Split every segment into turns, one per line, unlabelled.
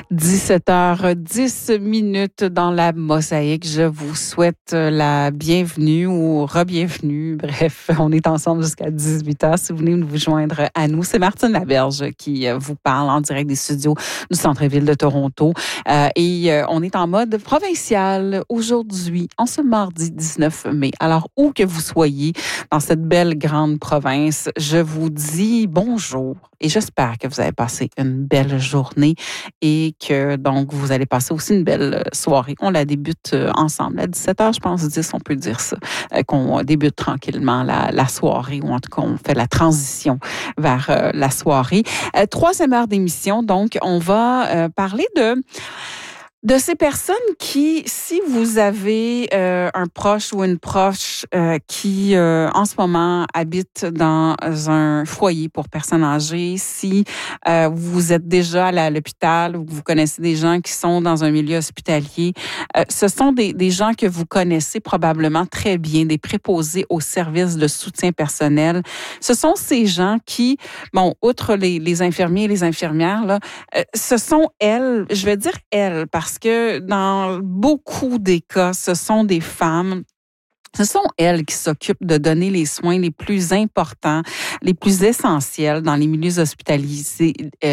17h10 dans la mosaïque. Je vous souhaite la bienvenue ou re-bienvenue. Bref, on est ensemble jusqu'à 18h. Si vous venez vous joindre à nous, c'est Martine Laberge qui vous parle en direct des studios du centre-ville de Toronto. Et on est en mode provincial aujourd'hui, en ce mardi 19 mai. Alors, où que vous soyez dans cette belle grande province, je vous dis bonjour et j'espère que vous avez passé une belle journée et que donc vous allez passer aussi une belle soirée. On la débute ensemble à 17h, je pense 10, on peut dire ça, qu'on débute tranquillement la soirée, ou en tout cas on fait la transition vers la soirée. Troisième heure d'émission, donc on va parler de ces personnes qui, si vous avez un proche ou une proche qui, en ce moment, habite dans un foyer pour personnes âgées, si vous êtes déjà allé à l'hôpital ou vous connaissez des gens qui sont dans un milieu hospitalier, ce sont des gens que vous connaissez probablement très bien, des préposés aux services de soutien personnel. Ce sont ces gens qui, bon, outre les infirmiers et les infirmières, là, ce sont elles, je vais dire elles, parce que dans beaucoup des cas, ce sont des femmes. Ce sont elles qui s'occupent de donner les soins les plus importants, les plus essentiels dans les milieux hospitaliers,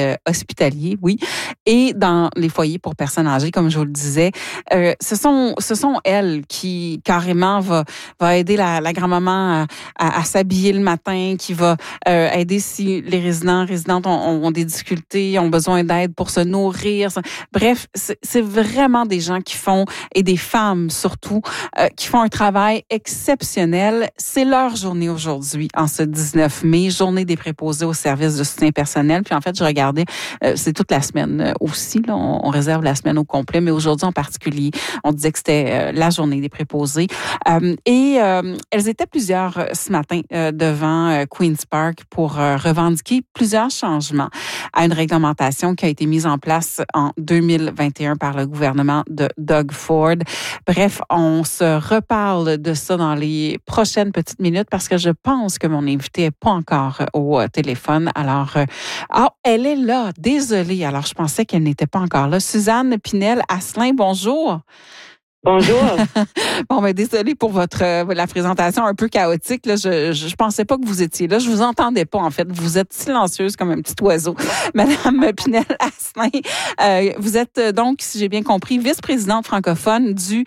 oui, et dans les foyers pour personnes âgées, comme je vous le disais. Ce sont elles qui carrément va aider la grand-maman à s'habiller le matin, qui va aider si les résidentes ont des difficultés, ont besoin d'aide pour se nourrir. Bref, c'est vraiment des gens qui font, et des femmes surtout, qui font un travail exceptionnel. C'est leur journée aujourd'hui, en ce 19 mai, journée des préposés aux services de soutien personnel. Puis en fait, je regardais, c'est toute la semaine aussi, là, on réserve la semaine au complet, mais aujourd'hui en particulier, on disait que c'était la journée des préposés. Et elles étaient plusieurs ce matin devant Queen's Park pour revendiquer plusieurs changements à une réglementation qui a été mise en place en 2021 par le gouvernement de Doug Ford. Bref, on se reparle de ça dans les prochaines petites minutes parce que je pense que mon invité n'est pas encore au téléphone. Alors, elle est là. Désolée. Alors, je pensais qu'elle n'était pas encore là. Suzanne Pinel-Asselin, bonjour.
Bonjour.
Bon, ben désolée pour la présentation un peu chaotique. Là, je pensais pas que vous étiez là. Je vous entendais pas, en fait. Vous êtes silencieuse comme un petit oiseau. Madame Pinel-Asselin, vous êtes donc, si j'ai bien compris, vice-présidente francophone du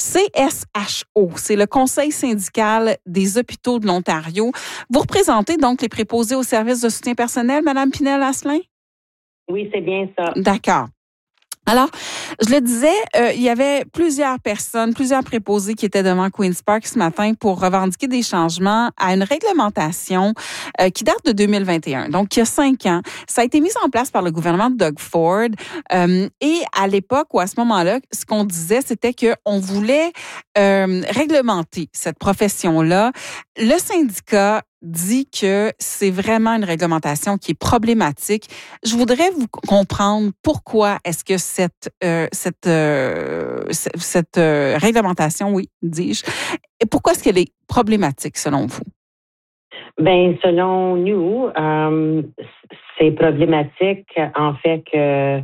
CSHO. C'est le Conseil syndical des hôpitaux de l'Ontario. Vous représentez donc les préposés aux services de soutien personnel, Madame Pinel-Asselin?
Oui, c'est bien ça.
D'accord. Alors, je le disais, il y avait plusieurs personnes, plusieurs préposés qui étaient devant Queen's Park ce matin pour revendiquer des changements à une réglementation qui date de 2021, donc il y a 5 ans. Ça a été mis en place par le gouvernement de Doug Ford et à l'époque ou à ce moment-là, ce qu'on disait, c'était qu'on voulait réglementer cette profession-là. Le syndicat dit que c'est vraiment une réglementation qui est problématique. Je voudrais vous comprendre pourquoi est-ce que cette réglementation, oui, dis-je, et pourquoi est-ce qu'elle est problématique selon vous?
Ben, selon nous, c'est problématique en fait que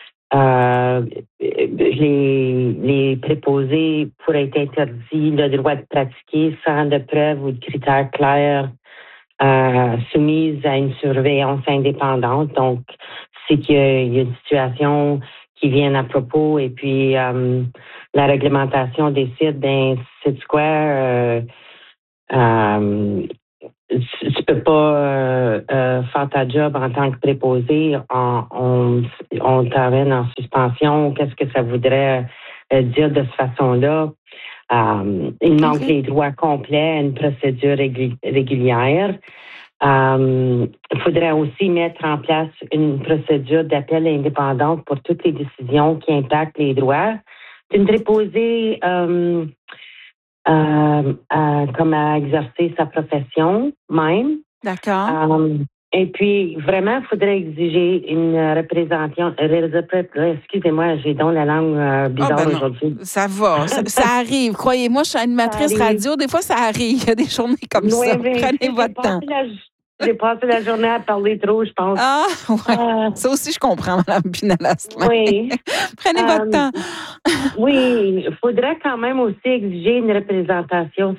les préposés pourraient être interdits le droit de pratiquer sans de preuves ou de critères clairs soumises à une surveillance indépendante. Donc, c'est qu'il y a une situation qui vient à propos et puis la réglementation décide, ben, c'est quoi, tu peux pas faire ta job en tant que préposé, on t'amène en suspension. Qu'est-ce que ça voudrait dire de cette façon-là? Il manque les droits complets à une procédure régulière. Il faudrait aussi mettre en place une procédure d'appel indépendante pour toutes les décisions qui impactent les droits. Une préposée comme à exercer sa profession même.
D'accord.
Et puis, vraiment, il faudrait exiger une représentation. Excusez-moi, j'ai donc la langue bizarre aujourd'hui.
Ça va, ça arrive. Croyez-moi, je suis animatrice radio. Des fois, ça arrive. Il y a des journées comme ça. Prenez votre temps.
J'ai passé la journée à parler trop, je pense.
Ah, ouais. Ça aussi, je comprends, Mme Pinal-Asselin.
Oui.
Prenez votre temps.
Oui, il faudrait quand même aussi exiger une représentation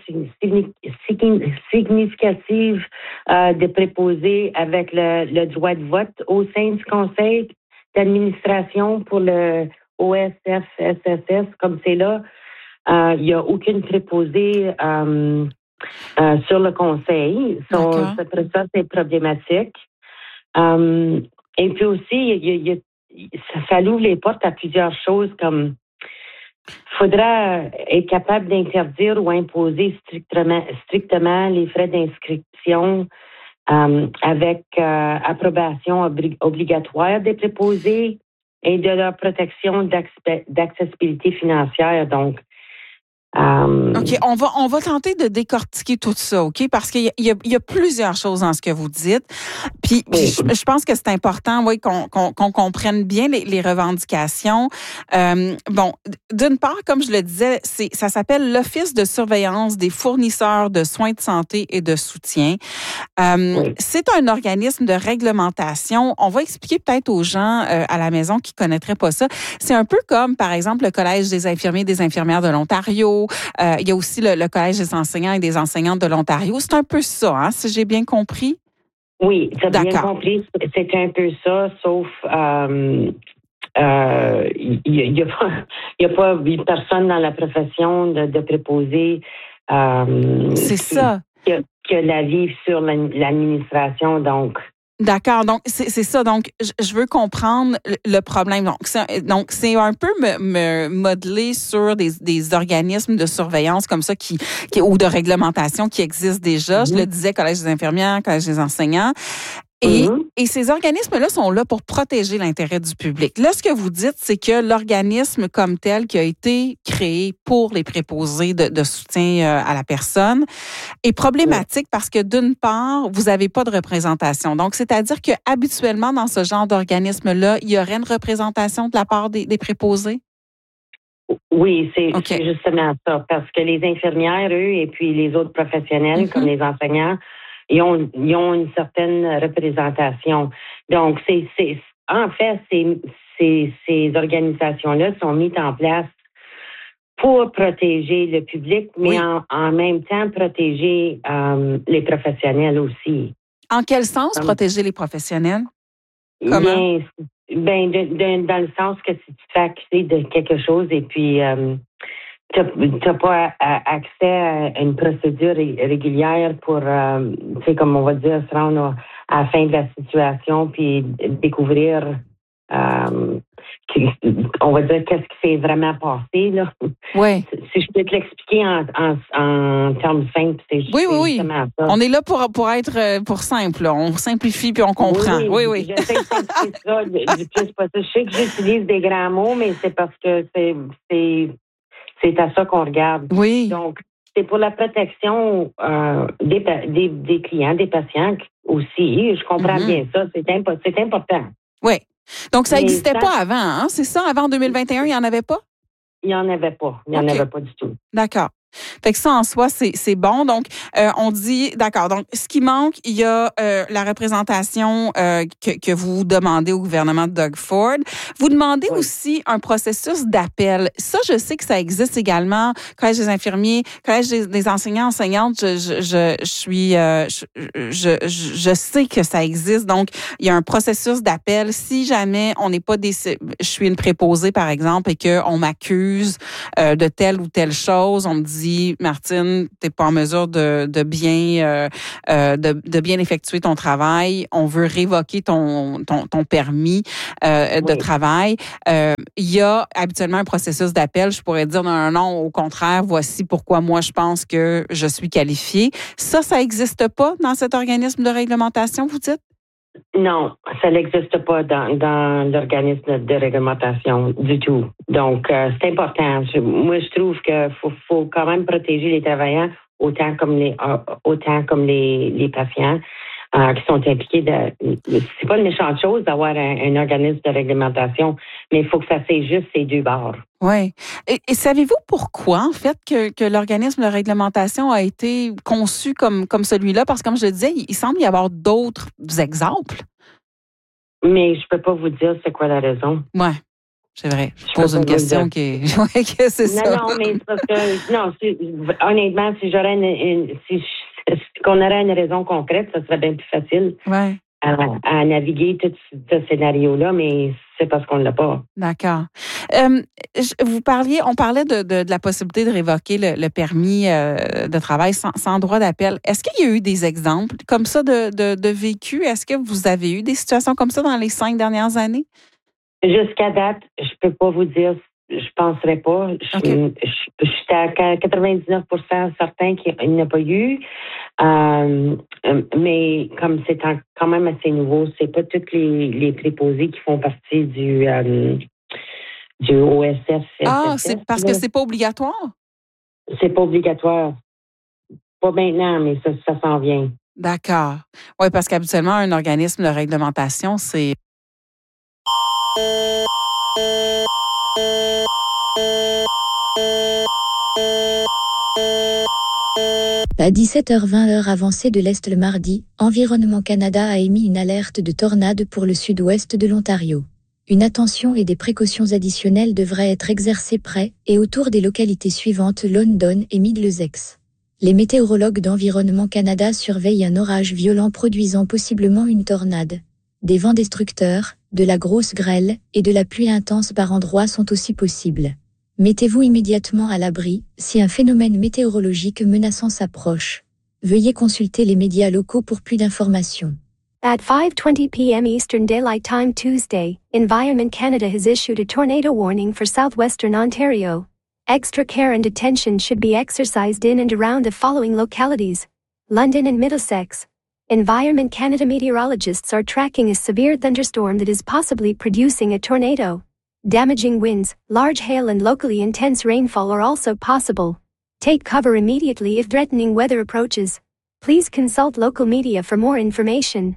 significative des préposés avec le droit de vote au sein du conseil d'administration pour le OSF-SSS, comme c'est là. Il n'y a aucune préposée sur le conseil. Ça, c'est problématique. Et puis aussi, ça ouvre les portes à plusieurs choses comme il faudra être capable d'interdire ou imposer strictement les frais d'inscription avec approbation obligatoire des préposés et de leur protection d'accessibilité financière. Donc,
OK, on va tenter de décortiquer tout ça, OK? Parce qu'il y a plusieurs choses dans ce que vous dites. Puis je pense que c'est important, oui, qu'on comprenne bien les revendications. Bon, d'une part, comme je le disais, ça s'appelle l'Office de surveillance des fournisseurs de soins de santé et de soutien. C'est un organisme de réglementation. On va expliquer peut-être aux gens à la maison qui connaîtraient pas ça. C'est un peu comme, par exemple, le Collège des infirmiers et des infirmières de l'Ontario. Il y a aussi le Collège des enseignants et des enseignantes de l'Ontario. C'est un peu ça, hein, si j'ai bien compris?
Oui, tu as bien compris. C'est un peu ça, sauf il y a pas personne dans la profession de préposé
c'est ça.
Qui a l'avis sur l'administration, donc.
D'accord. Donc, c'est ça. Donc, je veux comprendre le problème. Donc, c'est un peu me modeler sur des organismes de surveillance comme ça ou de réglementation qui existent déjà. Je le disais, Collège des infirmières, Collège des enseignants. Et ces organismes-là sont là pour protéger l'intérêt du public. Là, ce que vous dites, c'est que l'organisme comme tel qui a été créé pour les préposés de soutien à la personne est problématique parce que d'une part, vous n'avez pas de représentation. Donc, c'est-à-dire que habituellement, dans ce genre d'organisme-là, il y aurait une représentation de la part des préposés?
Oui, c'est justement ça. Parce que les infirmières, eux, et puis les autres professionnels, comme les enseignants, ils ont une certaine représentation. Donc, en fait, ces organisations-là sont mises en place pour protéger le public, mais en même temps protéger les professionnels aussi.
En quel sens protéger les professionnels?
Comment? Dans le sens que si tu te fais accuser de quelque chose et puis tu n'as pas accès à une procédure régulière pour, tu sais, comme on va dire, se rendre à la fin de la situation puis découvrir, on va dire, qu'est-ce qui s'est vraiment passé, là.
Oui.
Si je peux te l'expliquer en termes simples, c'est justement ça.
On est là pour simple, là. On simplifie puis on comprend. Oui.
J'essaie de simplifier ça du plus possible. Je sais que j'utilise des grands mots, mais c'est parce que c'est à ça qu'on regarde.
Oui.
Donc, c'est pour la protection des clients, des patients aussi. Je comprends bien ça. C'est important.
Oui. Donc, ça n'existait pas avant, hein? C'est ça? Avant 2021, il n'y en avait pas?
Il n'y en avait pas. Il n'y en avait pas du tout.
D'accord. Fait que ça, en soi, c'est bon. Donc, on dit, d'accord. Donc, ce qui manque, il y a la représentation que vous demandez au gouvernement de Doug Ford. Vous demandez aussi un processus d'appel. Ça, je sais que ça existe également. Collège des infirmiers, Collège des enseignants, enseignantes, je sais que ça existe. Donc, il y a un processus d'appel. Si jamais on n'est pas je suis une préposée, par exemple, et qu'on m'accuse de telle ou telle chose, on me dit, Martine, tu n'es pas en mesure de bien effectuer ton travail. On veut révoquer ton permis de travail. Il y a habituellement un processus d'appel. Je pourrais dire non, au contraire, voici pourquoi moi je pense que je suis qualifiée. Ça n'existe pas dans cet organisme de réglementation, vous dites?
Non, ça n'existe pas dans l'organisme de réglementation du tout. Donc, c'est important. Moi, je trouve qu'il faut quand même protéger les travailleurs autant comme les patients qui sont impliqués. C'est pas une méchante chose d'avoir un organisme de réglementation, mais il faut que ça s'ajuste ces deux bords.
Oui. Et savez-vous pourquoi, en fait, que l'organisme de réglementation a été conçu comme celui-là? Parce que, comme je le disais, il semble y avoir d'autres exemples.
Mais je peux pas vous dire c'est quoi la raison.
Oui, c'est vrai. Je pose une question qui est... Oui, que c'est ça.
Non, mais c'est parce que... Non, honnêtement, si j'aurais qu'on aurait une raison concrète, ça serait bien plus facile.
Oui.
À naviguer tout ce scénario-là, mais c'est parce qu'on ne l'a pas.
D'accord. On parlait de la possibilité de révoquer le permis de travail sans droit d'appel. Est-ce qu'il y a eu des exemples comme ça de vécu? Est-ce que vous avez eu des situations comme ça dans les 5 dernières années?
Jusqu'à date, je peux pas vous dire. Je penserais pas.
Okay.
Je suis à 99% certain qu'il n'y en a pas eu. Mais comme c'est quand même assez nouveau, c'est pas tous les préposés qui font partie du OSF.
Ah, c'est parce que c'est pas obligatoire?
C'est pas obligatoire. Pas maintenant, mais ça s'en vient.
D'accord. Oui, parce qu'habituellement, un organisme de réglementation, c'est...
À 17h20 heure avancée de l'Est le mardi, Environnement Canada a émis une alerte de tornade pour le sud-ouest de l'Ontario. Une attention et des précautions additionnelles devraient être exercées près et autour des localités suivantes London et Middlesex. Les météorologues d'Environnement Canada surveillent un orage violent produisant possiblement une tornade. Des vents destructeurs, de la grosse grêle et de la pluie intense par endroits sont aussi possibles. Mettez-vous immédiatement à l'abri si un phénomène météorologique menaçant s'approche. Veuillez consulter les médias locaux pour plus d'informations.
At 5:20 p.m. Eastern Daylight Time Tuesday, Environment Canada has issued a tornado warning for southwestern Ontario. Extra care and attention should be exercised in and around the following localities: London and Middlesex. Environment Canada meteorologists are tracking a severe thunderstorm that is possibly producing a tornado. Damaging winds, large hail and locally intense rainfall are also possible. Take cover immediately if threatening weather approaches. Please consult local media for more information.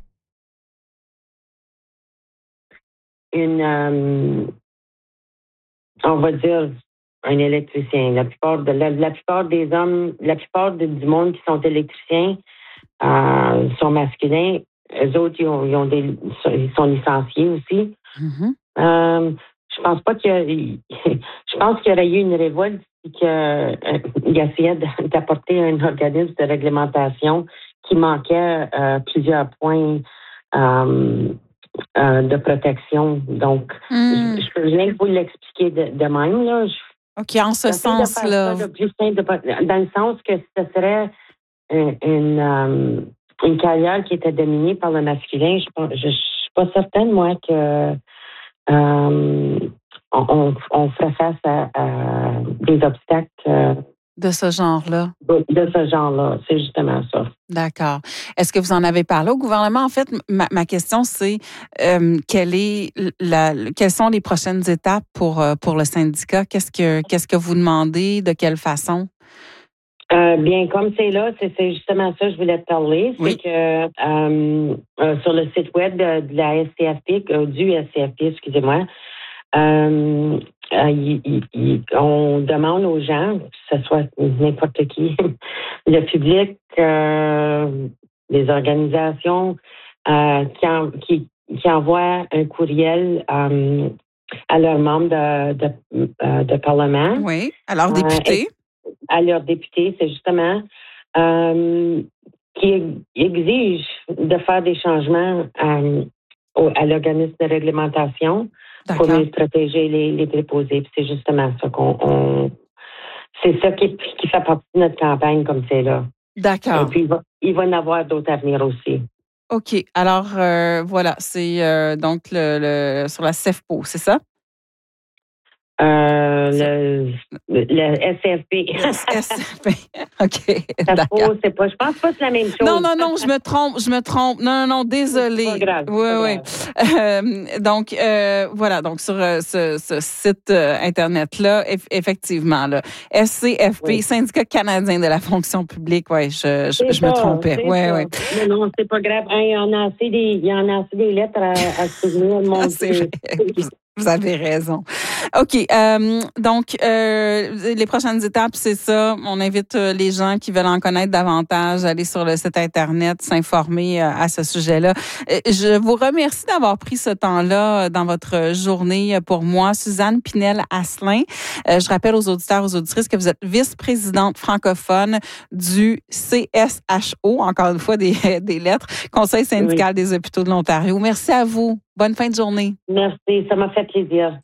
On va dire un électricien. La plupart des hommes, la plupart du monde qui sont électriciens sont masculins. Eux autres, ils sont licenciés aussi.
Mm-hmm.
Je pense pas je pense qu'il y aurait eu une révolte et qu'il essayait d'apporter un organisme de réglementation qui manquait plusieurs points de protection. Donc, je peux bien vous l'expliquer de même, là.
OK, en ce sens-là.
Dans le sens que ce serait une carrière qui était dominée par le masculin. Je suis pas certaine, moi, que on ferait face à des obstacles
de ce genre-là.
De ce genre-là, c'est justement ça.
D'accord. Est-ce que vous en avez parlé au gouvernement? En fait, ma question, c'est quelles sont les prochaines étapes pour le syndicat? Qu'est-ce que vous demandez? De quelle façon?
Bien, comme c'est là, c'est justement ça que je voulais te parler.
Oui.
C'est que sur le site web de la SCFP, du SCFP, excusez-moi, on demande aux gens, que ce soit n'importe qui, le public, les organisations, qui envoient un courriel à leurs membres de Parlement.
Oui, à leurs députés.
À leurs députés, c'est justement qui exige de faire des changements à l'organisme de réglementation. D'accord. Pour mieux protéger les préposés. Puis c'est justement ça c'est ça qui fait partie de notre campagne comme c'est là.
D'accord.
Et puis il va y en avoir d'autres à venir aussi.
OK. Alors voilà, c'est donc le sur la CEFPO, c'est ça?
Le SFP.
SFP. OK. D'accord.
Je pense pas que c'est la même chose.
Non, je me trompe. Non, désolé.
C'est pas grave.
Oui. Donc, voilà. Donc, sur ce site Internet-là, effectivement, là, SCFP, Syndicat canadien de la fonction publique, je me trompais. Oui.
Non, c'est pas grave. Il y en a assez des lettres à souvenir.
C'est vrai. Vous avez raison. OK. Donc, les prochaines étapes, c'est ça. On invite les gens qui veulent en connaître davantage à aller sur le site Internet, s'informer à ce sujet-là. Je vous remercie d'avoir pris ce temps-là dans votre journée pour moi. Suzanne Pinel-Asselin. Je rappelle aux auditeurs, aux auditrices que vous êtes vice-présidente francophone du CSHO, encore une fois des lettres, Conseil syndical des hôpitaux de l'Ontario. Merci à vous. Bonne fin de journée.
Merci, ça m'a fait plaisir.